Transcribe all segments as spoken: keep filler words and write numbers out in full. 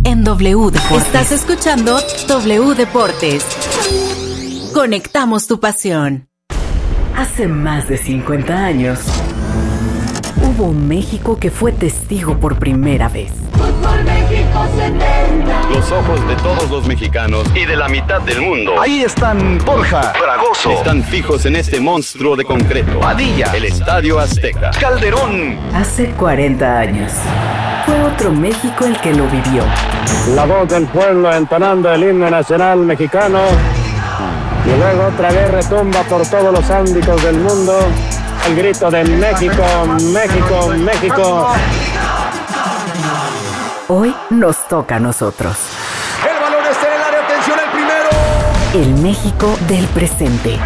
en W Deportes. Estás escuchando W Deportes. Conectamos tu pasión. Hace más de cincuenta años, hubo un México que fue testigo por primera vez. Fútbol México setenta. Los ojos de todos los mexicanos y de la mitad del mundo. Ahí están Borja, Fragoso. Están fijos en este monstruo de concreto. Padilla, el Estadio Azteca. Calderón. Hace cuarenta años, fue otro México el que lo vivió. La voz del pueblo entonando el himno nacional mexicano. Y luego otra vez retumba por todos los ámbitos del mundo el grito de México, México, México. Hoy nos toca a nosotros. El balón está en el área, atención el primero. El México del presente.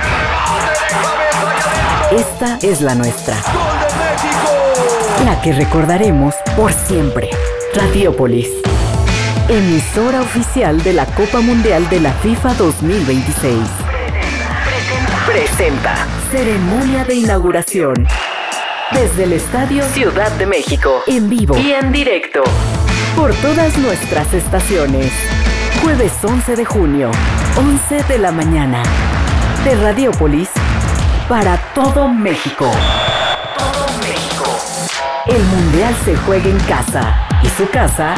Esta es la nuestra. ¡Gol de México! La que recordaremos por siempre. Radiópolis, emisora oficial de la Copa Mundial de la FIFA dos mil veintiséis. Presenta ceremonia de inauguración desde el Estadio Ciudad de México, en vivo y en directo por todas nuestras estaciones. Jueves once de junio, once de la mañana, de Radiópolis para todo México. Todo México. El Mundial se juega en casa y su casa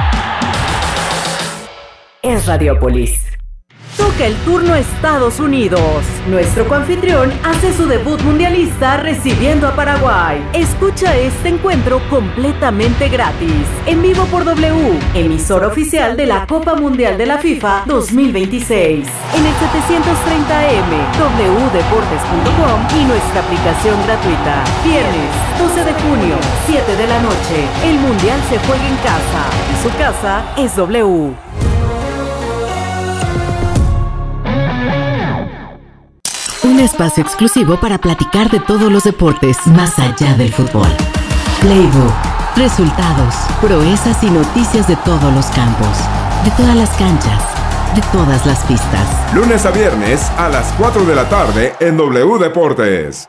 es Radiópolis. Toca el turno Estados Unidos. Nuestro coanfitrión hace su debut mundialista recibiendo a Paraguay. Escucha este encuentro completamente gratis. En vivo por W, emisora oficial de la Copa Mundial de la FIFA dos mil veintiséis. En el setecientos treinta A M, w deportes punto com y nuestra aplicación gratuita. Viernes, doce de junio, siete de la noche. El Mundial se juega en casa y su casa es W. Un espacio exclusivo para platicar de todos los deportes más allá del fútbol. Playbook, resultados, proezas y noticias de todos los campos, de todas las canchas, de todas las pistas. Lunes a viernes a las cuatro de la tarde en W Deportes.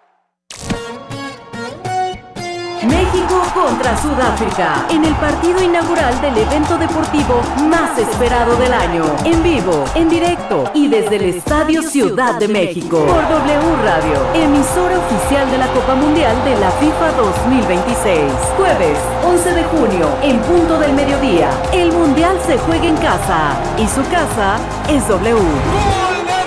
México contra Sudáfrica, en el partido inaugural del evento deportivo más esperado del año. En vivo, en directo y desde el Estadio Ciudad de México. Por W Radio, emisora oficial de la Copa Mundial de la FIFA dos mil veintiséis. Jueves, once de junio, en punto del mediodía. El Mundial se juega en casa y su casa es W. ¡Gol de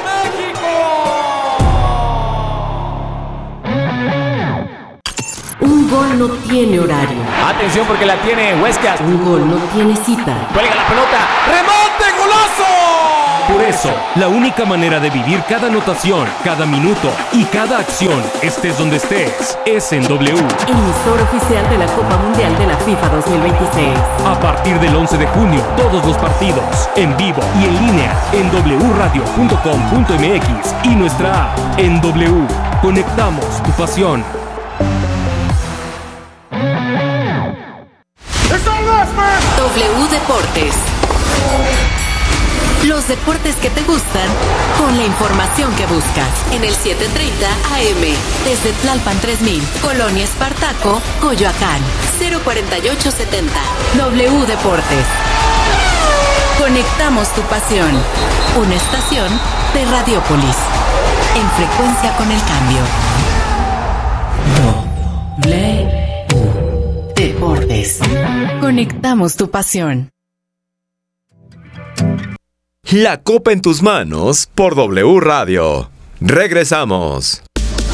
Un gol no tiene horario. Atención porque la tiene Huescas. Un gol no tiene cita. Cuelga la pelota. ¡Remonte! ¡Golazo! Por eso, la única manera de vivir cada anotación, cada minuto y cada acción, estés donde estés, es en W. Emisora oficial de la Copa Mundial de la FIFA dos mil veintiséis. A partir del once de junio, todos los partidos, en vivo y en línea, en w radio punto com punto m x y nuestra app en W. Conectamos tu pasión. W Deportes. Los deportes que te gustan con la información que buscas. En el setecientos treinta A M, desde Tlalpan tres mil, Colonia Espartaco, Coyoacán, cero cuarenta y ocho setenta. W Deportes. Conectamos tu pasión. Una estación de Radiópolis. En frecuencia con el cambio. W Deportes. Conectamos tu pasión. La Copa en tus manos por W Radio. Regresamos.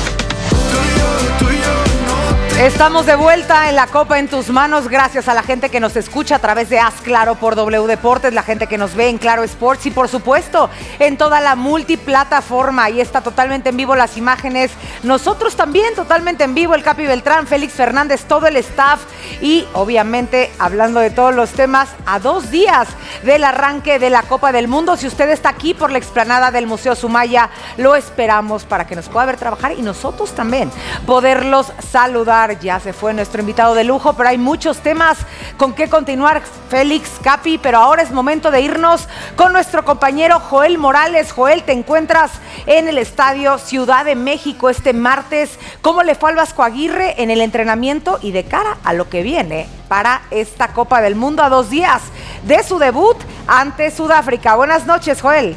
Estamos de vuelta en la Copa en tus manos, gracias a la gente que nos escucha a través de Haz Claro por W Deportes, la gente que nos ve en Claro Sports y por supuesto en toda la multiplataforma. Ahí está totalmente en vivo las imágenes, nosotros también totalmente en vivo, el Capi Beltrán, Félix Fernández, todo el staff y obviamente hablando de todos los temas a dos días del arranque de la Copa del Mundo. Si usted está aquí por la explanada del Museo Sumaya, lo esperamos para que nos pueda ver trabajar y nosotros también poderlos saludar. Qatar. Ya se fue nuestro invitado de lujo, pero hay muchos temas con que continuar, Félix, Capi, pero ahora es momento de irnos con nuestro compañero Joel Morales. Joel, te encuentras en el Estadio Ciudad de México este martes. ¿Cómo le fue al Vasco Aguirre en el entrenamiento y de cara a lo que viene para esta Copa del Mundo a dos días de su debut ante Sudáfrica? Buenas noches, Joel.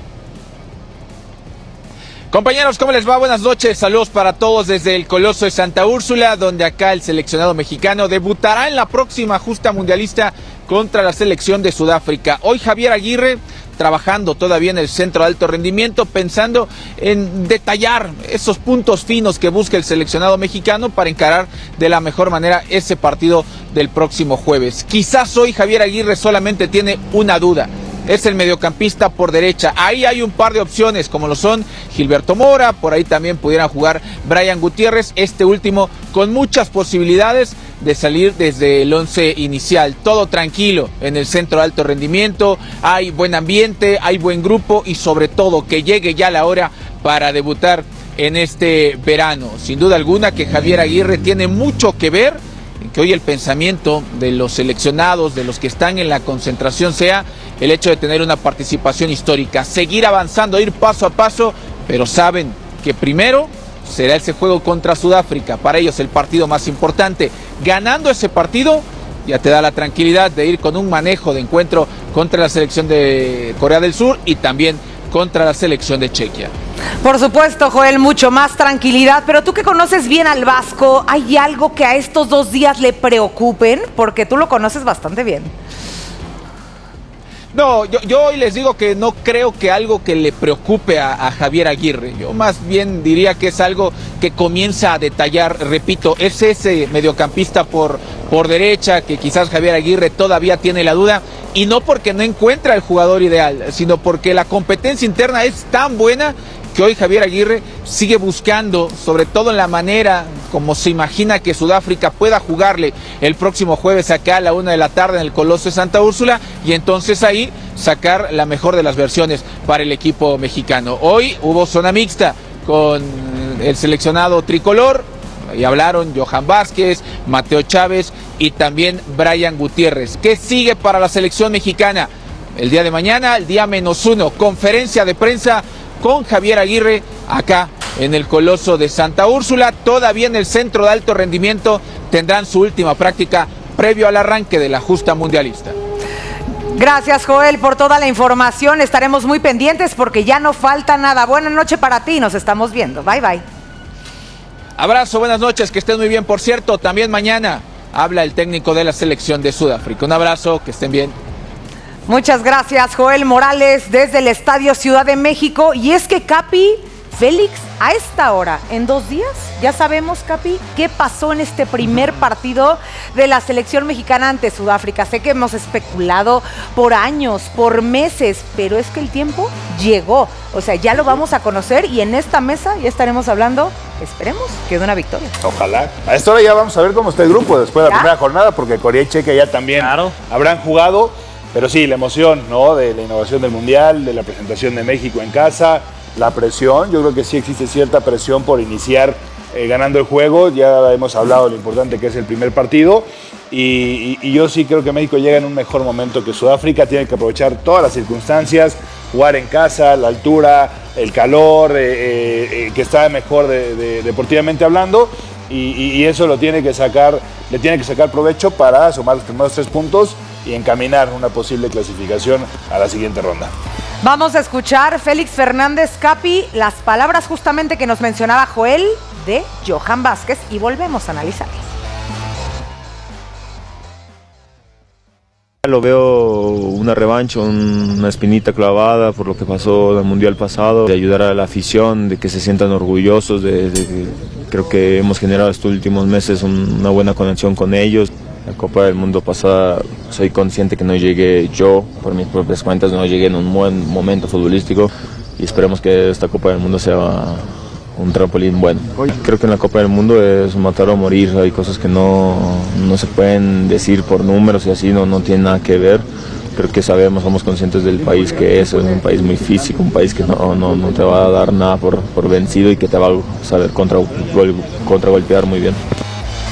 Compañeros, ¿cómo les va? Buenas noches, saludos para todos desde el Coloso de Santa Úrsula, donde acá el seleccionado mexicano debutará en la próxima justa mundialista contra la selección de Sudáfrica. Hoy Javier Aguirre trabajando todavía en el centro de alto rendimiento, pensando en detallar esos puntos finos que busca el seleccionado mexicano para encarar de la mejor manera ese partido del próximo jueves. Quizás hoy Javier Aguirre solamente tiene una duda. Es el mediocampista por derecha. Ahí hay un par de opciones, como lo son Gilberto Mora, por ahí también pudieran jugar Brian Gutiérrez, este último con muchas posibilidades de salir desde el once inicial. Todo tranquilo en el centro de alto rendimiento, hay buen ambiente, hay buen grupo y sobre todo que llegue ya la hora para debutar en este verano. Sin duda alguna que Javier Aguirre tiene mucho que ver en que hoy el pensamiento de los seleccionados, de los que están en la concentración, sea el hecho de tener una participación histórica, seguir avanzando, ir paso a paso, pero saben que primero será ese juego contra Sudáfrica, para ellos el partido más importante. Ganando ese partido ya te da la tranquilidad de ir con un manejo de encuentro contra la selección de Corea del Sur y también contra la selección de Chequia. Por supuesto, Joel, mucho más tranquilidad, pero tú que conoces bien al Vasco, ¿hay algo que a estos dos días le preocupen? Porque tú lo conoces bastante bien. No, yo, yo hoy les digo que no creo que algo que le preocupe a, a Javier Aguirre. Yo más bien diría que es algo que comienza a detallar, repito, es ese mediocampista por, por derecha que quizás Javier Aguirre todavía tiene la duda, y no porque no encuentra el jugador ideal, sino porque la competencia interna es tan buena que hoy Javier Aguirre sigue buscando, sobre todo en la manera como se imagina que Sudáfrica pueda jugarle el próximo jueves acá a la una de la tarde en el Coloso de Santa Úrsula, y entonces ahí sacar la mejor de las versiones para el equipo mexicano. Hoy hubo zona mixta con el seleccionado tricolor, y hablaron Johan Vázquez, Mateo Chávez y también Brian Gutiérrez. ¿Qué sigue para la selección mexicana? El día de mañana, el día menos uno, conferencia de prensa con Javier Aguirre acá en el Coloso de Santa Úrsula. Todavía en el centro de alto rendimiento tendrán su última práctica previo al arranque de la justa mundialista. Gracias, Joel, por toda la información. Estaremos muy pendientes porque ya no falta nada. Buenas noches para ti, nos estamos viendo. Bye, bye. Abrazo, buenas noches, que estén muy bien. Por cierto, también mañana habla el técnico de la selección de Sudáfrica. Un abrazo, que estén bien. Muchas gracias, Joel Morales, desde el Estadio Ciudad de México. Y es que, Capi, Félix, a esta hora, en dos días, ya sabemos, Capi, qué pasó en este primer partido de la selección mexicana ante Sudáfrica. Sé que hemos especulado por años, por meses, pero es que el tiempo llegó. O sea, ya lo vamos a conocer y en esta mesa ya estaremos hablando, esperemos, que de una victoria. Ojalá. A esta hora ya vamos a ver cómo está el grupo después de la ¿Ya? primera jornada, porque Corea y Chequia ya también claro. habrán jugado. Pero sí, la emoción, ¿no? De la innovación del Mundial, de la presentación de México en casa, la presión. Yo creo que sí existe cierta presión por iniciar eh, ganando el juego. Ya hemos hablado de lo importante que es el primer partido. Y, y, y yo sí creo que México llega en un mejor momento que Sudáfrica. Tiene que aprovechar todas las circunstancias, jugar en casa, la altura, el calor, eh, eh, que está mejor de, de, deportivamente hablando. Y, y, y eso lo tiene que sacar, le tiene que sacar provecho para sumar los primeros tres puntos y encaminar una posible clasificación a la siguiente ronda. Vamos a escuchar, Félix Fernández, Capi, las palabras justamente que nos mencionaba Joel de Johan Vázquez y volvemos a analizarlas. Lo veo una revancha, una espinita clavada por lo que pasó en el Mundial pasado, de ayudar a la afición, de que se sientan orgullosos, de, de, creo que hemos generado estos últimos meses un, una buena conexión con ellos. La Copa del Mundo pasada soy consciente que no llegué yo, por mis propias cuentas, no llegué en un buen momento futbolístico y esperemos que esta Copa del Mundo sea un trampolín bueno. Creo que en la Copa del Mundo es matar o morir, hay cosas que no, no se pueden decir por números y así, no, no tiene nada que ver. Creo que sabemos, somos conscientes del país que es, es un país muy físico, un país que no, no, no te va a dar nada por, por vencido y que te va a saber contra, contra golpear muy bien.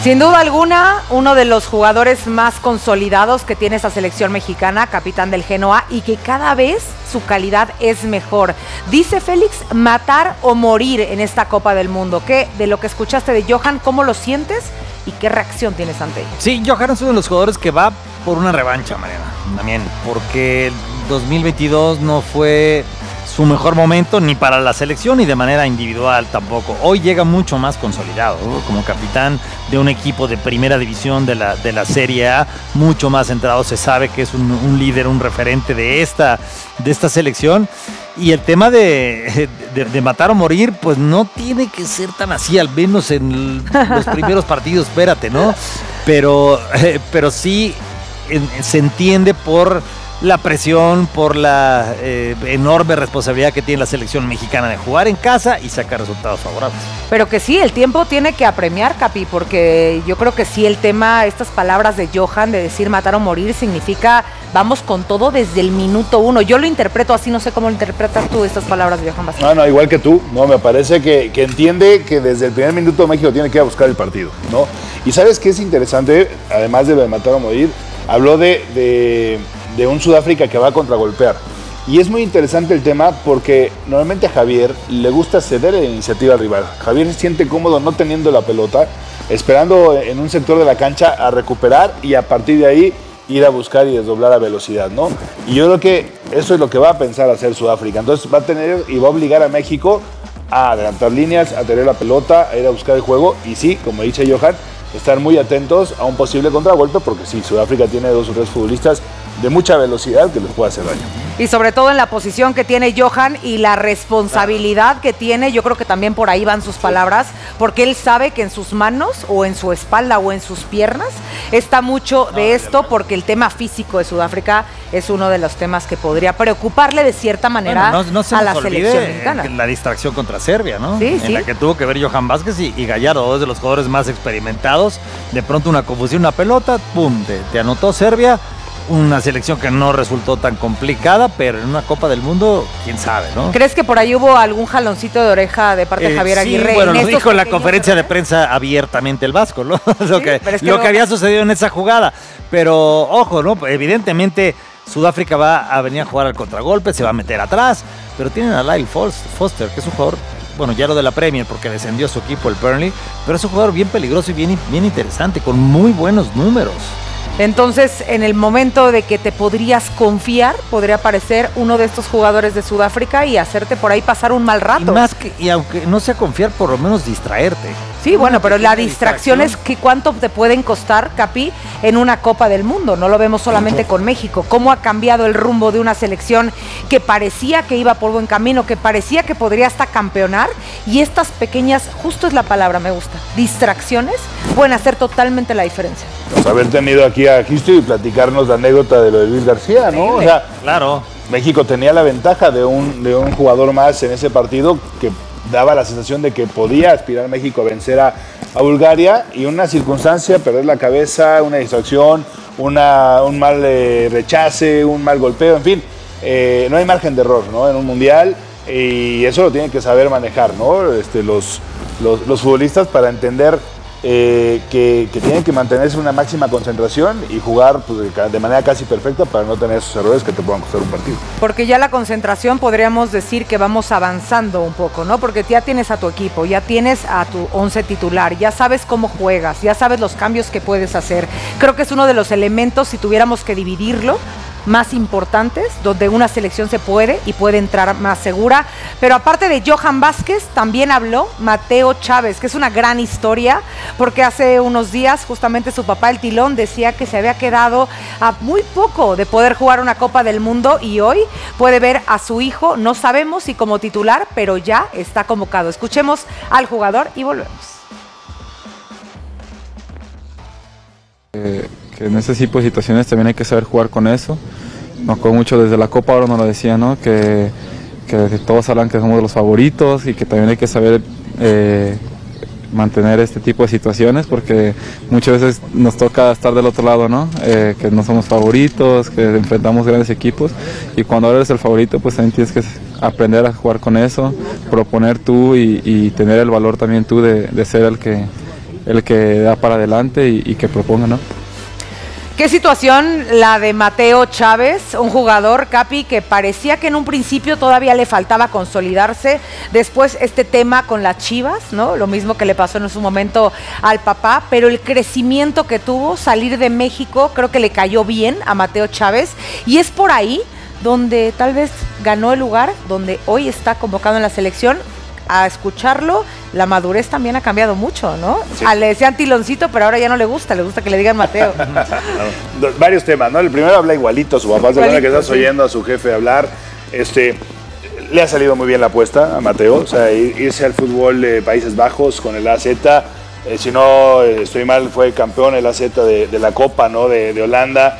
Sin duda alguna, uno de los jugadores más consolidados que tiene esta selección mexicana, capitán del Genoa, y que cada vez su calidad es mejor. Dice Félix, matar o morir en esta Copa del Mundo. ¿Qué, de lo que escuchaste de Johan, cómo lo sientes y qué reacción tienes ante ello? Sí, Johan es uno de los jugadores que va por una revancha, Mariana, también, porque el dos mil veintidós no fue su mejor momento ni para la selección ni de manera individual tampoco. Hoy llega mucho más consolidado, ¿no? Como capitán de un equipo de primera división de la, de la Serie A, mucho más centrado, se sabe que es un, un líder, un referente de esta, de esta selección. Y el tema de, de, de matar o morir, pues no tiene que ser tan así, al menos en los primeros partidos, espérate, ¿no? Pero, eh, pero sí en, se entiende por la presión, por la eh, enorme responsabilidad que tiene la selección mexicana de jugar en casa y sacar resultados favorables. Pero que sí, el tiempo tiene que apremiar, Capi, porque yo creo que sí el tema, estas palabras de Johan de decir matar o morir, significa vamos con todo desde el minuto uno. Yo lo interpreto así, no sé cómo lo interpretas tú estas palabras de Johan Vázquez. No, no, igual que tú, no, me parece que, que entiende que desde el primer minuto México tiene que ir a buscar el partido, ¿no? Y ¿sabes qué es interesante? Además de matar o morir, habló de... de de un Sudáfrica que va a contragolpear. Y es muy interesante el tema porque normalmente a Javier le gusta ceder la iniciativa al rival. Javier se siente cómodo no teniendo la pelota, esperando en un sector de la cancha a recuperar y a partir de ahí ir a buscar y desdoblar a velocidad, ¿no? Y yo creo que eso es lo que va a pensar hacer Sudáfrica. Entonces va a tener y va a obligar a México a adelantar líneas, a tener la pelota, a ir a buscar el juego y sí, como dice Johan, estar muy atentos a un posible contragolpe porque sí, Sudáfrica tiene dos o tres futbolistas de mucha velocidad que les puede hacer daño. Y sobre todo en la posición que tiene Johan y la responsabilidad que tiene, yo creo que también por ahí van sus palabras, porque él sabe que en sus manos o en su espalda o en sus piernas está mucho de esto, porque el tema físico de Sudáfrica es uno de los temas que podría preocuparle de cierta manera bueno, no, no se a la selección mexicana. La distracción contra Serbia, ¿no? Sí, en sí. la que tuvo que ver Johan Vázquez y, y Gallardo, dos de los jugadores más experimentados. De pronto una confusión, una pelota, pum, te, te anotó Serbia. Una selección que no resultó tan complicada, pero en una Copa del Mundo, quién sabe, ¿no? ¿Crees que por ahí hubo algún jaloncito de oreja de parte eh, de Javier Aguirre? Sí, bueno, lo dijo en la conferencia de prensa abiertamente el Vasco, ¿no? lo sí, que, es que lo no... que había sucedido en esa jugada. Pero, ojo, ¿no? Evidentemente, Sudáfrica va a venir a jugar al contragolpe, se va a meter atrás, pero tienen a Lyle Foster, que es un jugador, bueno, ya lo de la Premier, porque descendió su equipo, el Burnley, pero es un jugador bien peligroso y bien, bien interesante, con muy buenos números. Entonces, en el momento de que te podrías confiar, podría aparecer uno de estos jugadores de Sudáfrica y hacerte por ahí pasar un mal rato. Y más que, y aunque no sea confiar, por lo menos distraerte. Sí, bueno, pero la distracción es que cuánto te pueden costar, Capi, en una Copa del Mundo. No lo vemos solamente con México. Cómo ha cambiado el rumbo de una selección que parecía que iba por buen camino, que parecía que podría hasta campeonar. Y estas pequeñas, justo es la palabra, me gusta, distracciones, pueden hacer totalmente la diferencia. Pues haber tenido aquí a Cristo y platicarnos la anécdota de lo de Luis García, ¿no? O sea, claro. México tenía la ventaja de un, de un jugador más en ese partido que daba la sensación de que podía aspirar México a vencer a, a Bulgaria y una circunstancia, perder la cabeza, una distracción, una, un mal eh, rechace, un mal golpeo, en fin, eh, no hay margen de error, ¿no? En un mundial y eso lo tienen que saber manejar, ¿no? Este, los, los, los futbolistas para entender Eh, que, que tienen que mantenerse una máxima concentración y jugar pues, de manera casi perfecta para no tener esos errores que te puedan costar un partido. Porque ya la concentración podríamos decir que vamos avanzando un poco, ¿no? Porque ya tienes a tu equipo, ya tienes a tu once titular, ya sabes cómo juegas, ya sabes los cambios que puedes hacer. Creo que es uno de los elementos, si tuviéramos que dividirlo, más importantes, donde una selección se puede y puede entrar más segura. Pero aparte de Johan Vázquez, también habló Mateo Chávez, que es una gran historia, porque hace unos días justamente su papá, el Tilón, decía que se había quedado a muy poco de poder jugar una Copa del Mundo y hoy puede ver a su hijo, no sabemos si como titular, pero ya está convocado. Escuchemos al jugador y volvemos. Eh... que en ese tipo de situaciones también hay que saber jugar con eso. Me acuerdo mucho desde la Copa ahora nos lo decía, ¿no? Que, que todos hablan que somos los favoritos y que también hay que saber eh, mantener este tipo de situaciones porque muchas veces nos toca estar del otro lado, ¿no? Eh, que no somos favoritos, que enfrentamos grandes equipos y cuando eres el favorito pues también tienes que aprender a jugar con eso, proponer tú y, y tener el valor también tú de, de ser el que el que da para adelante y, y que proponga, ¿no? ¿Qué situación la de Mateo Chávez, un jugador, Capi, que parecía que en un principio todavía le faltaba consolidarse, después este tema con las Chivas, ¿no? Lo mismo que le pasó en su momento al papá, pero el crecimiento que tuvo, salir de México, creo que le cayó bien a Mateo Chávez, y es por ahí donde tal vez ganó el lugar, donde hoy está convocado en la selección. A escucharlo, la madurez también ha cambiado mucho, ¿no? Sí. A, le decían Tiloncito, pero ahora ya no le gusta, le gusta que le digan Mateo. Varios temas, ¿no? El primero habla igualito a su papá, seguro que estás sí. oyendo a su jefe hablar. Este, le ha salido muy bien la apuesta a Mateo, o sea, irse al fútbol de Países Bajos con el A Z, eh, si no estoy mal, fue campeón el A Z de, de la Copa, ¿no? De, de Holanda.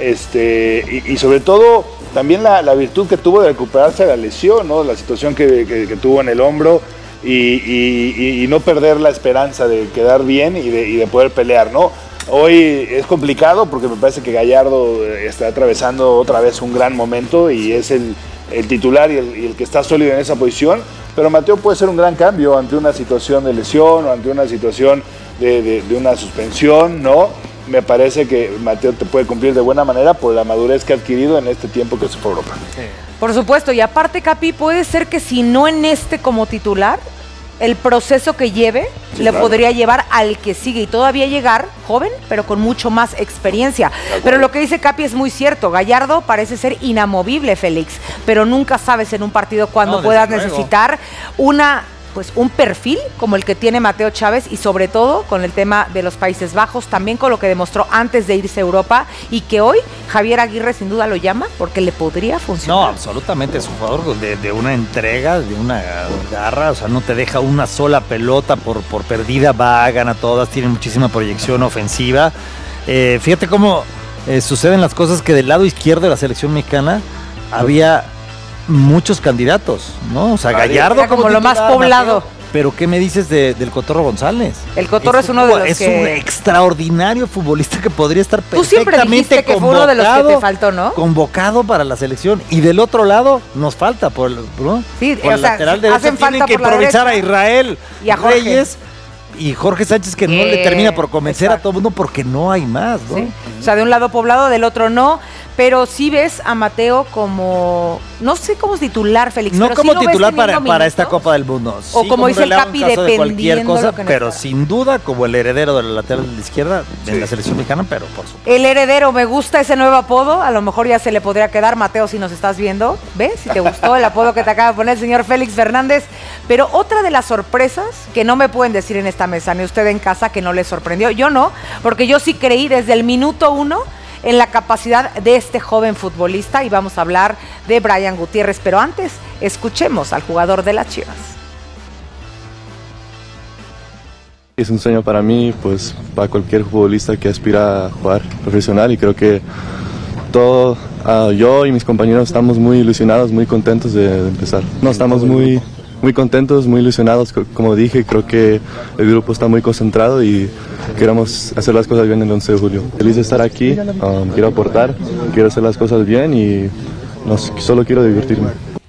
Este, y, y sobre todo también la, la virtud que tuvo de recuperarse de la lesión, ¿no? La situación que, que, que tuvo en el hombro y, y, y no perder la esperanza de quedar bien y de, y de poder pelear, ¿no? Hoy es complicado porque me parece que Gallardo está atravesando otra vez un gran momento y es el, el titular y el, y el que está sólido en esa posición, pero Mateo puede ser un gran cambio ante una situación de lesión o ante una situación de, de, de una suspensión, ¿no? Me parece que Mateo te puede cumplir de buena manera por la madurez que ha adquirido en este tiempo que se fue a Europa. Sí. Por supuesto, y aparte, Capi, puede ser que si no en este como titular, el proceso que lleve sí, le claro. podría llevar al que sigue y todavía llegar joven, pero con mucho más experiencia. Pero lo que dice Capi es muy cierto. Gallardo parece ser inamovible, Félix, pero nunca sabes en un partido cuándo no, puedas luego. necesitar una... pues un perfil como el que tiene Mateo Chávez y sobre todo con el tema de los Países Bajos, también con lo que demostró antes de irse a Europa y que hoy Javier Aguirre sin duda lo llama porque le podría funcionar. No, absolutamente, es un jugador de, de una entrega, de una garra, o sea, no te deja una sola pelota por, por perdida, va, gana todas, tiene muchísima proyección ofensiva. Eh, fíjate cómo eh, suceden las cosas que del lado izquierdo de la selección mexicana había muchos candidatos, ¿no? O sea, Gallardo como, como lo más poblado. Mateo, pero ¿qué me dices de, del Cotorro González? El Cotorro es, es uno de los es que... un extraordinario futbolista que podría estar perfectamente Tú siempre dijiste que fue uno de los que te faltó, ¿no? Convocado para la selección. Y del otro lado nos falta, por, ¿no? Sí, por o el sea, lateral derecho hacen tienen falta que improvisar a Israel y a Jorge Reyes y Jorge Sánchez, que eh, no le termina por convencer exacto. a todo el mundo porque no hay más, ¿no? Sí. O sea, de un lado poblado, del otro no. Pero sí ves a Mateo como, no sé cómo titular, Félix. No pero como sí titular para, para esta Copa del Mundo. O sí, como dice el Capi, dependiendo de cualquier cosa, lo que pero necesita. sin duda como el heredero de la lateral de la izquierda sí. en la selección mexicana, pero por supuesto. El heredero, me gusta ese nuevo apodo. A lo mejor ya se le podría quedar, Mateo, si nos estás viendo. ¿Ves? Si te gustó el apodo que te acaba de poner el señor Félix Fernández. Pero otra de las sorpresas que no me pueden decir en esta mesa, ni usted en casa, que no les sorprendió. Yo no, porque yo sí creí desde el minuto uno en la capacidad de este joven futbolista y vamos a hablar de Brian Gutiérrez, pero antes escuchemos al jugador de las Chivas. Es un sueño para mí, pues para cualquier futbolista que aspira a jugar profesional y creo que todo, uh, yo y mis compañeros estamos muy ilusionados, muy contentos de, de empezar. No, estamos muy, muy contentos, muy ilusionados, como dije, creo que el grupo está muy concentrado y queremos hacer las cosas bien el once de julio. Feliz de estar aquí, um, quiero aportar, quiero hacer las cosas bien y no, solo quiero divertirme.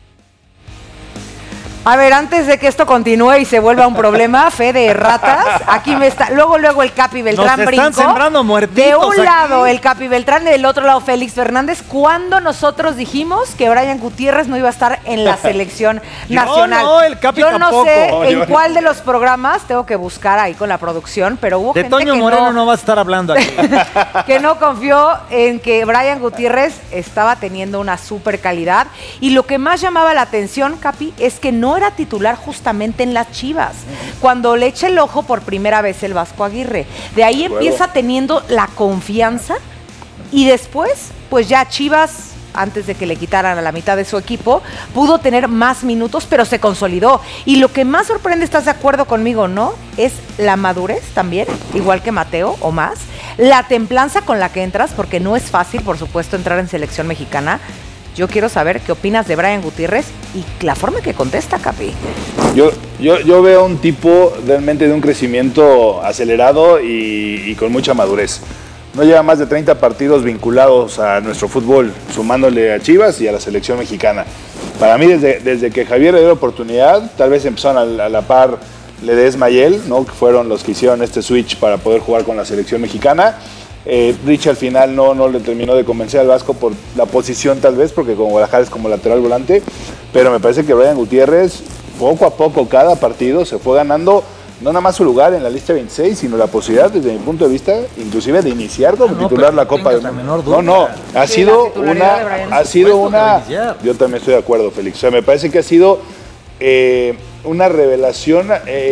A ver, antes de que esto continúe y se vuelva un problema, fe de ratas, aquí me está, luego luego el Capi Beltrán Nos brincó. Están sembrando muertitos de un aquí. lado el Capi Beltrán y del otro lado Félix Fernández, cuando nosotros dijimos que Brian Gutiérrez no iba a estar en la selección nacional. No, no, el Capi Yo tampoco. no sé No, en yo... cuál de los programas, tengo que buscar ahí con la producción, pero hubo de gente Toño que Moreno no, no va a estar hablando aquí. que no confió en que Brian Gutiérrez estaba teniendo una super calidad. Y lo que más llamaba la atención, Capi, es que no era titular justamente en las Chivas, cuando le echa el ojo por primera vez el Vasco Aguirre. De ahí empieza teniendo la confianza y después, pues ya Chivas, antes de que le quitaran a la mitad de su equipo, pudo tener más minutos, pero se consolidó. Y lo que más sorprende, ¿estás de acuerdo conmigo, no? Es la madurez también, igual que Mateo o más, la templanza con la que entras, porque no es fácil, por supuesto, entrar en selección mexicana. Yo quiero saber qué opinas de Brian Gutiérrez y la forma que contesta, Capi. Yo, yo, yo veo un tipo realmente de un crecimiento acelerado y, y con mucha madurez. No lleva más de treinta partidos vinculados a nuestro fútbol, sumándole a Chivas y a la selección mexicana. Para mí, desde, desde que Javier le dio la oportunidad, tal vez empezaron a, a la par Ledesma y él, ¿no? Que fueron los que hicieron este switch para poder jugar con la selección mexicana. Eh, Rich al final no, no le terminó de convencer al Vasco por la posición tal vez, porque como Guadalajara es como lateral volante, pero me parece que Brian Gutiérrez poco a poco cada partido se fue ganando no nada más su lugar en la lista veintiséis, sino la posibilidad desde mi punto de vista inclusive de iniciar como ah, no, titular la Copa del Mundo. No, no, ha sí, sido una, ha sido una, yo también estoy de acuerdo, Félix, o sea, me parece que ha sido eh, una revelación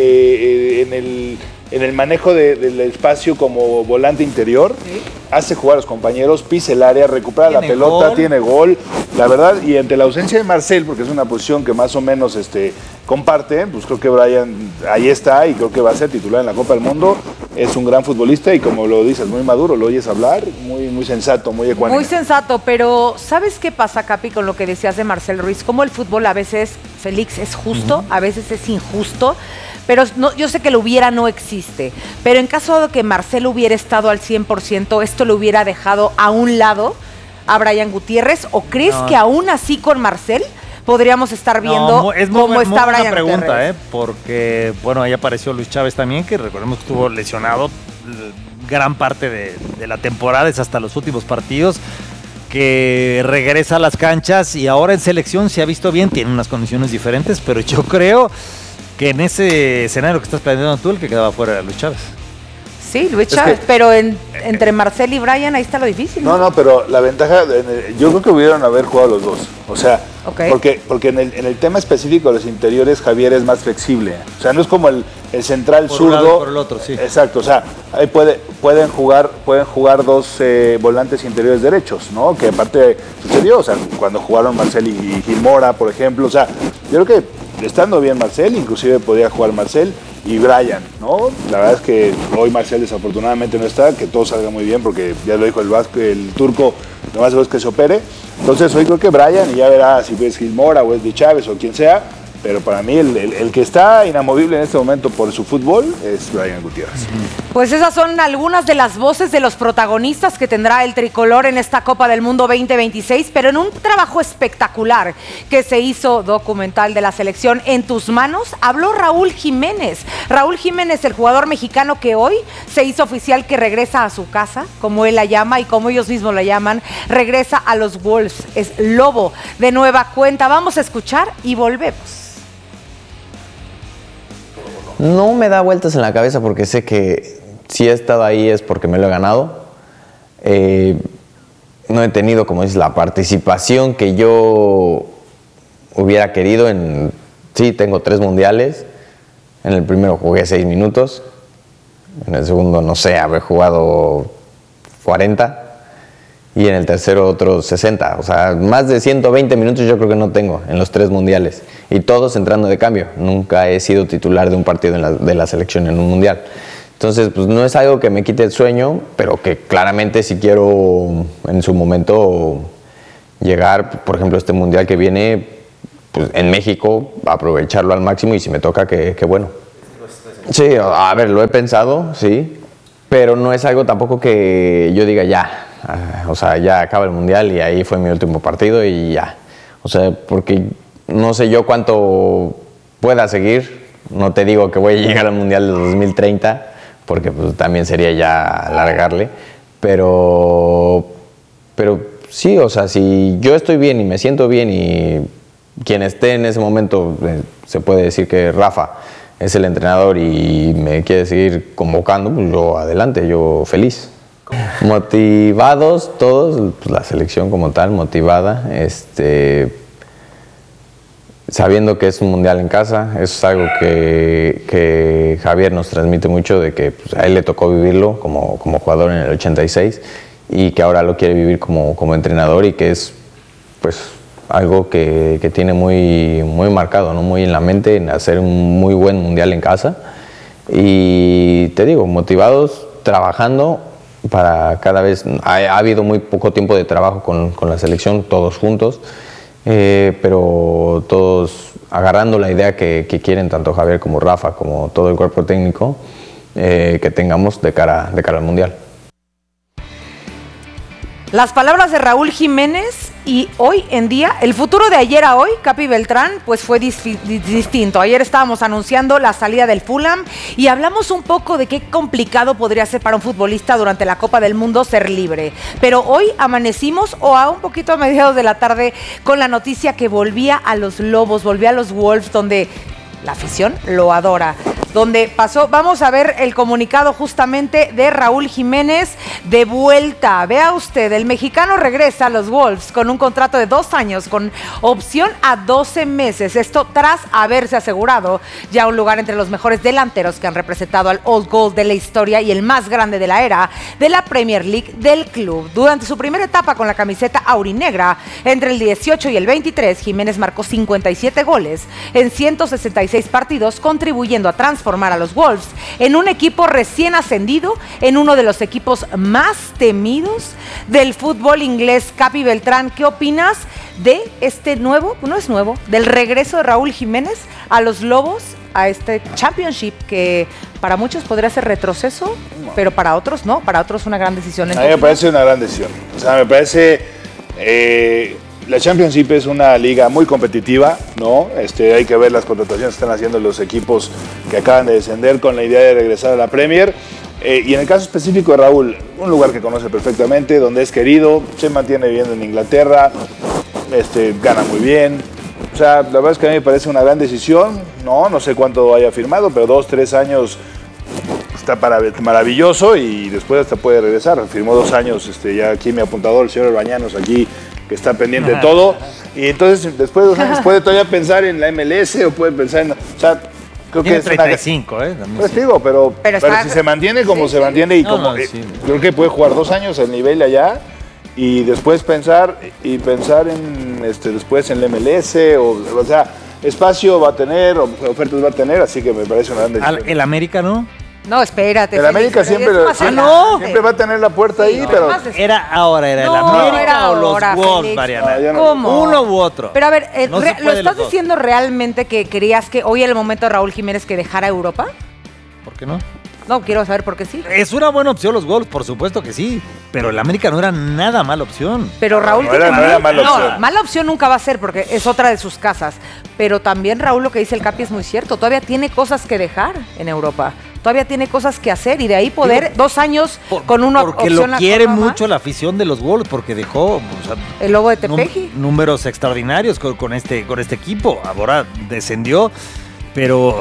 eh, en el en el manejo de, del espacio como volante interior, ¿sí? Hace jugar a los compañeros, pisa el área, recupera la pelota, gol. Tiene gol, la verdad, y ante la ausencia de Marcel, porque es una posición que más o menos este, comparte, pues creo que Brian ahí está y creo que va a ser titular en la Copa del Mundo, es un gran futbolista y como lo dices, muy maduro, lo oyes hablar, muy, muy sensato, muy ecuánime. Muy sensato, pero ¿sabes qué pasa, Capi, con lo que decías de Marcel Ruiz? Como el fútbol a veces, Félix, es justo, uh-huh. a veces es injusto, pero no, yo sé que lo hubiera no existe, pero en caso de que Marcelo hubiera estado al cien por ciento, ¿esto lo hubiera dejado a un lado a Brian Gutiérrez? ¿O crees no. que aún así con Marcel podríamos estar viendo no, es muy, cómo muy, está muy Brian pregunta, Gutiérrez? ¿eh? Porque, bueno, ahí apareció Luis Chávez también, que recordemos que estuvo lesionado gran parte de, de la temporada, es hasta los últimos partidos, que regresa a las canchas y ahora en selección se ha visto bien, tiene unas condiciones diferentes, pero yo creo que en ese escenario que estás planteando tú, el que quedaba fuera era Luis Chávez. Sí, Luis Chávez, que, pero en, entre Marcel y Brian ahí está lo difícil. No, no, no, pero la ventaja, yo creo que hubieran haber jugado los dos. O sea, okay. porque, porque en, el, en el tema específico de los interiores, Javier es más flexible. O sea, no es como el, el central por zurdo. Un lado y por el otro, sí. Exacto, o sea, ahí puede, pueden jugar pueden jugar dos eh, volantes interiores derechos, ¿no? Que aparte sucedió, o sea, cuando jugaron Marcel y, y Gil Mora, por ejemplo. O sea, yo creo que estando bien Marcel, inclusive podía jugar Marcel y Brian, ¿no? La verdad es que hoy Marcel desafortunadamente no está, que todo salga muy bien porque ya lo dijo el Vasco, el turco, lo más seguro es que se opere. Entonces hoy creo que Brian, y ya verá si es Gil Mora o es Di Chávez o quien sea, pero para mí el, el, el que está inamovible en este momento por su fútbol es Brian Gutiérrez. Pues esas son algunas de las voces de los protagonistas que tendrá el tricolor en esta Copa del Mundo veinte veintiséis, pero en un trabajo espectacular que se hizo documental de la selección En Tus Manos, habló Raúl Jiménez. Raúl Jiménez, el jugador mexicano que hoy se hizo oficial que regresa a su casa, como él la llama y como ellos mismos la llaman, regresa a los Wolves, es lobo de nueva cuenta. Vamos a escuchar y volvemos. No me da vueltas en la cabeza porque sé que si he estado ahí es porque me lo he ganado. Eh, no he tenido, como dices, la participación que yo hubiera querido. En, sí, tengo tres mundiales. En el primero jugué seis minutos. En el segundo, no sé, habré jugado cuarenta. Y en el tercero otros sesenta. O sea, más de ciento veinte minutos yo creo que no tengo en los tres mundiales. Y todos entrando de cambio. Nunca he sido titular de un partido en la, de la selección en un mundial. Entonces, pues no es algo que me quite el sueño, pero que claramente si quiero en su momento llegar, por ejemplo, este mundial que viene, pues en México, aprovecharlo al máximo y si me toca, que, que bueno. Sí, a ver, lo he pensado, sí, pero no es algo tampoco que yo diga ya. Uh, o sea, ya acaba el mundial y ahí fue mi último partido y ya. O sea, porque no sé yo cuánto pueda seguir. No te digo que voy a llegar al mundial de dos mil treinta, porque pues, también sería ya alargarle. Pero, pero sí, o sea, si yo estoy bien y me siento bien y quien esté en ese momento, eh, se puede decir que Rafa es el entrenador y me quiere seguir convocando, pues yo adelante, yo feliz. Motivados todos, pues la selección como tal, motivada, este, sabiendo que es un mundial en casa, eso es algo que, que Javier nos transmite mucho, de que pues, a él le tocó vivirlo como, como jugador en el ochenta y seis y que ahora lo quiere vivir como, como entrenador y que es pues algo que, que tiene muy, muy marcado, ¿no? Muy en la mente, en hacer un muy buen mundial en casa. Y te digo, motivados, trabajando para cada vez, ha, ha habido muy poco tiempo de trabajo con, con la selección, todos juntos, eh, pero todos agarrando la idea que, que quieren tanto Javier como Rafa, como todo el cuerpo técnico, eh, que tengamos de cara, de cara al Mundial. Las palabras de Raúl Jiménez Y hoy en día, el futuro de ayer a hoy, Capi Beltrán, pues fue disfi- distinto. Ayer estábamos anunciando la salida del Fulham y hablamos un poco de qué complicado podría ser para un futbolista durante la Copa del Mundo ser libre. Pero hoy amanecimos, o a un poquito a mediados de la tarde, con la noticia que volvía a los Lobos, volvía a los Wolves, donde la afición lo adora. Donde pasó, vamos a ver el comunicado justamente de Raúl Jiménez de vuelta. Vea usted, el mexicano regresa a los Wolves con un contrato de dos años con opción a doce meses. Esto tras haberse asegurado ya un lugar entre los mejores delanteros que han representado al Old Gold de la historia y el más grande de la era de la Premier League del club. Durante su primera etapa con la camiseta aurinegra, entre el dieciocho y el veintitrés, Jiménez marcó cincuenta y siete goles en ciento sesenta y seis partidos, contribuyendo a transformar formar a los Wolves en un equipo recién ascendido, en uno de los equipos más temidos del fútbol inglés. Capi Beltrán, ¿qué opinas de este nuevo, no es nuevo, del regreso de Raúl Jiménez a los Lobos, a este Championship que para muchos podría ser retroceso, pero para otros no, para otros una gran decisión? A mí me parece una gran decisión. O sea, me parece... Eh, La Championship es una liga muy competitiva, ¿no? Este, hay que ver las contrataciones que están haciendo los equipos que acaban de descender con la idea de regresar a la Premier. Eh, y en el caso específico de Raúl, un lugar que conoce perfectamente, donde es querido, se mantiene viviendo en Inglaterra, este, gana muy bien. O sea, la verdad es que a mí me parece una gran decisión, ¿no? No sé cuánto haya firmado, pero dos, tres años está para, maravilloso y después hasta puede regresar. Firmó dos años, este, ya aquí mi apuntador, el señor Bañanos, aquí, que está pendiente de todo, y entonces después de dos años puede todavía pensar en la M L S o puede pensar en... O sea, creo Tiene que es treinta y una... cinco, ¿eh? Pues digo, pero, pero, pero está... si se mantiene como sí, se sí. mantiene y No, como... no, eh, sí. creo que puede jugar dos años al nivel allá y después pensar y pensar en este después en la M L S, o, o sea, espacio va a tener, ofertas va a tener, así que me parece una gran decisión. ¿El América no? No, espérate. El América siempre, siempre, no. siempre va a tener la puerta Sí, ahí, no, pero... además Era ahora, era No, el América no era o los ahora, Wolves, Félix. Mariana. No, yo no- ¿Cómo? Uno u otro. Pero a ver, eh, No se re- puede ¿lo los estás dos. diciendo realmente que querías que hoy era el momento de Raúl Jiménez que dejara Europa? ¿Por qué no? No, quiero saber por qué sí. Es una buena opción los Wolves, por supuesto que sí. Pero el América no era nada mala opción. Pero Raúl no tiene era- no era muy- mala no, opción. mala opción nunca va a ser porque es otra de sus casas. Pero también Raúl, lo que dice el Capi es muy cierto. Todavía tiene cosas que dejar en Europa. Todavía tiene cosas que hacer y de ahí poder Digo, dos años Por- con una porque opción lo a quiere Córdoba, mucho la afición de los Wolves, porque dejó o sea, el lobo de num- Tepeji. números extraordinarios con, con este, con este equipo. Ahora descendió, pero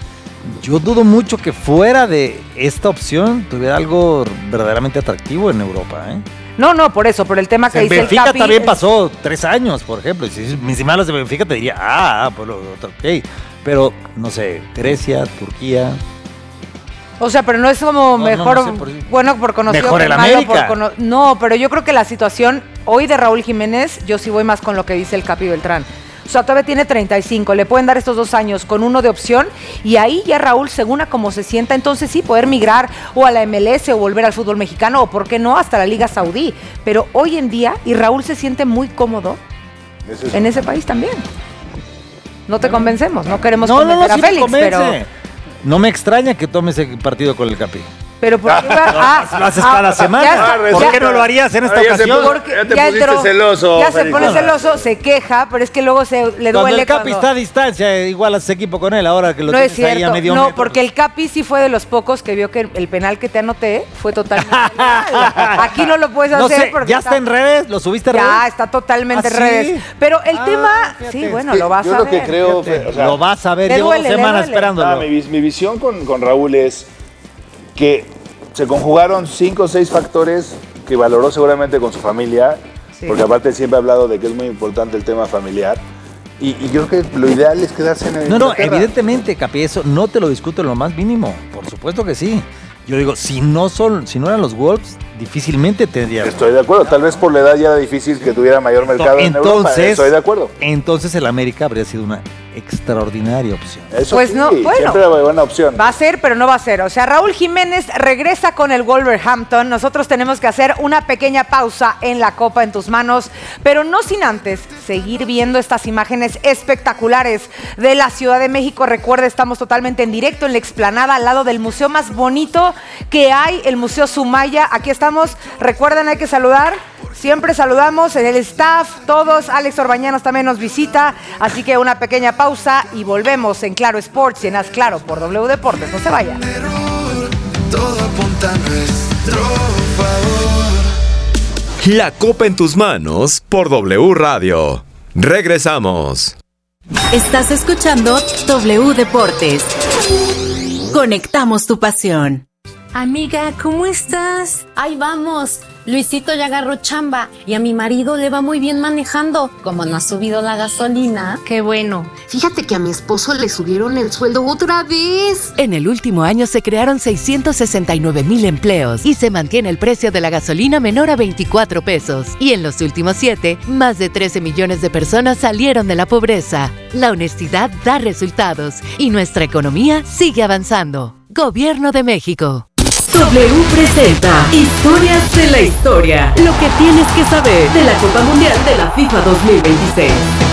yo dudo mucho que fuera de esta opción tuviera algo verdaderamente atractivo en Europa, ¿eh? No, no, por eso, por el tema O sea, que en dice el Benfica Capi. también es- pasó tres años, por ejemplo. Y si mis malos de Benfica te diría, ah, pues lo otro, ok. Pero, no sé, Grecia, Turquía. O sea, pero no es como No, no, mejor, no sé, por- bueno por conocido Mejor que el malo América. por cono- No, pero yo creo que la situación hoy de Raúl Jiménez, yo sí voy más con lo que dice el Capi Beltrán. O sea, todavía tiene treinta y cinco, le pueden dar estos dos años con uno de opción y ahí ya Raúl, según a cómo se sienta, entonces sí, poder migrar o a la M L S o volver al fútbol mexicano o, ¿por qué no?, hasta la Liga Saudí. Pero hoy en día, y Raúl se siente muy cómodo Ese es- en ese país también. No te convencemos, no queremos No, no, no, convencer sí a me Félix, convence. pero... No me extraña que tomes el partido con el Capi. Pero ¿por qué va- ah, Lo haces ah, cada ya semana. está, ¿Por ya- qué no lo harías en esta Ahora ya se ocasión? puso- Porque ya te ya pusiste entró, celoso, ya se Félix. pone celoso, se queja, pero es que luego se le Cuando duele el Capi cuando- está a distancia, igual haces equipo con él, ahora que lo no es tienes ahí a cierto, medio no, metro. porque el Capi sí fue de los pocos que vio que el penal que te anoté fue totalmente legal. Aquí no lo puedes No hacer sé, porque ¿ya está en redes? ¿Lo subiste a redes? ya está totalmente ¿Ah, en redes. sí? Pero el Ah, tema, fíjate. sí, bueno, Es que lo vas yo a lo ver. que creo, o sea, Lo vas a ver, Le llevo duele, dos le semanas duele. esperándolo. Ah, mi, vis- mi visión con, con Raúl es que se conjugaron cinco o seis factores que valoró seguramente con su familia, Sí. porque aparte siempre ha hablado de que es muy importante el tema familiar. Y, y yo creo que lo ideal es quedarse en el No, no, evidentemente, Capi, eso no te lo discuto en lo más mínimo. Por supuesto que sí. Yo digo, si no son, si no eran los Wolves, difícilmente tendría. Estoy de acuerdo, tal vez por la edad ya era difícil que tuviera mayor mercado en Europa, Entonces, estoy de acuerdo. entonces el América habría sido una extraordinaria opción. Eso Pues sí, no, bueno. siempre era buena opción. Va a ser, pero no va a ser. O sea, Raúl Jiménez regresa con el Wolverhampton. Nosotros tenemos que hacer una pequeña pausa en la Copa en tus manos, pero no sin antes seguir viendo estas imágenes espectaculares de la Ciudad de México. Recuerda, estamos totalmente en directo en la explanada al lado del museo más bonito que hay, el Museo Sumaya. Aquí estamos. Recuerden, hay que saludar. Siempre saludamos en el staff, todos. Alex Orbañanos también nos visita. Así que una pequeña pausa y volvemos en Claro Sports y en Haz Claro por W Deportes. No se vayan. Todo apunta a nuestro favor. La copa en tus manos por W Radio. Regresamos. Estás escuchando W Deportes. Conectamos tu pasión. Amiga, ¿cómo estás? Ahí vamos. Luisito ya agarró chamba y a mi marido le va muy bien manejando. Como no ha subido la gasolina. Qué bueno. Fíjate que a mi esposo le subieron el sueldo otra vez. En el último año se crearon seiscientos sesenta y nueve mil empleos y se mantiene el precio de la gasolina menor a veinticuatro pesos. Y en los últimos siete, más de trece millones de personas salieron de la pobreza. La honestidad da resultados y nuestra economía sigue avanzando. Gobierno de México. W presenta Historias de la Historia. Lo que tienes que saber de la Copa Mundial de la FIFA dos mil veintiséis.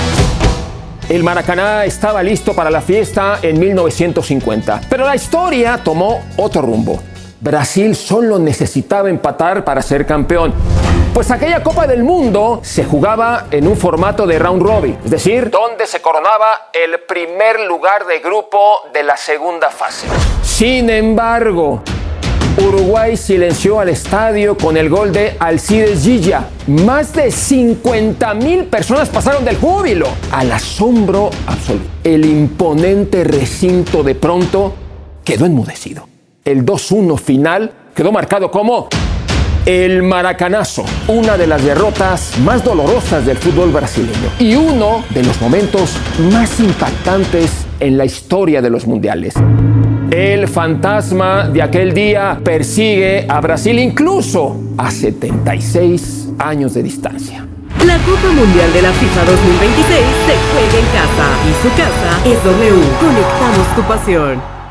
El Maracaná estaba listo para la fiesta en mil novecientos cincuenta, pero la historia tomó otro rumbo. Brasil solo necesitaba empatar para ser campeón, pues aquella Copa del Mundo se jugaba en un formato de round robin, es decir, donde se coronaba el primer lugar de grupo de la segunda fase. Sin embargo, Uruguay silenció al estadio con el gol de Alcides Gilla. Más de cincuenta mil personas pasaron del júbilo al asombro absoluto. El imponente recinto de pronto quedó enmudecido. El dos uno final quedó marcado como el Maracanazo, una de las derrotas más dolorosas del fútbol brasileño y uno de los momentos más impactantes en la historia de los mundiales. El fantasma de aquel día persigue a Brasil incluso a setenta y seis años de distancia. La Copa Mundial de la FIFA dos mil veintiséis se juega en casa y su casa es W. Conectamos tu pasión.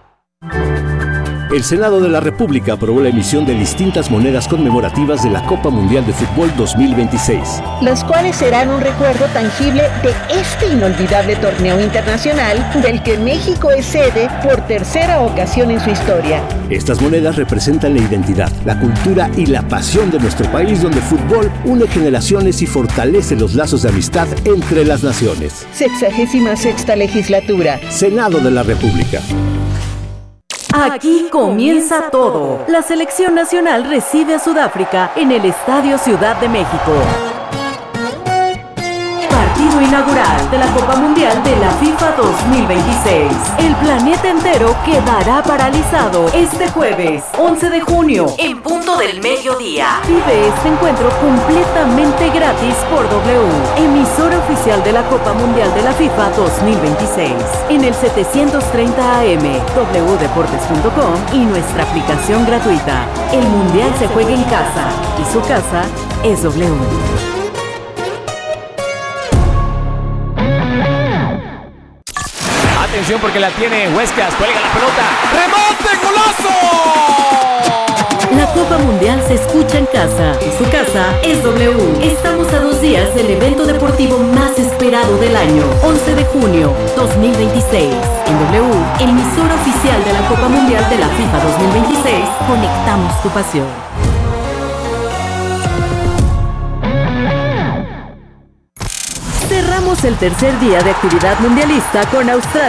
El Senado de la República aprobó la emisión de distintas monedas conmemorativas de la Copa Mundial de Fútbol dos mil veintiséis. Las cuales serán un recuerdo tangible de este inolvidable torneo internacional del que México es sede por tercera ocasión en su historia. Estas monedas representan la identidad, la cultura y la pasión de nuestro país, donde el fútbol une generaciones y fortalece los lazos de amistad entre las naciones. Sexagésima sexta legislatura. Senado de la República. Aquí comienza todo. La selección nacional recibe a Sudáfrica en el Estadio Ciudad de México. Partido inaugural de la Copa Mundial de la FIFA dos mil veintiséis. El planeta entero quedará paralizado este jueves, once de junio, en punto del mediodía. Vive este encuentro completamente gratis por W, emisora oficial de la Copa Mundial de la FIFA dos mil veintiséis, en el setecientos treinta A M, w deportes punto com y nuestra aplicación gratuita. El Mundial se juega en casa y su casa es W. Atención porque la tiene Huescas, cuelga la pelota. ¡Remonte, golazo! La Copa Mundial se escucha en casa y su casa es W. Estamos a dos días del evento deportivo más esperado del año, once de junio dos mil veintiséis. En W, emisora oficial de la Copa Mundial de la FIFA dos mil veintiséis, conectamos tu pasión. Cerramos el tercer día de actividad mundialista con Australia.